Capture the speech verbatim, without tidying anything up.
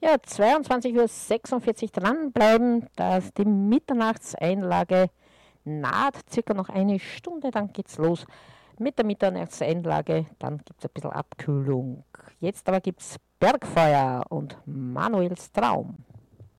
Ja, zweiundzwanzig Uhr sechsundvierzig dranbleiben, da ist die Mitternachtseinlage naht, circa noch eine Stunde, dann geht's los mit der Mitternachtseinlage, dann gibt es ein bisschen Abkühlung. Jetzt aber gibt es Bergfeuer und Manuels Traum.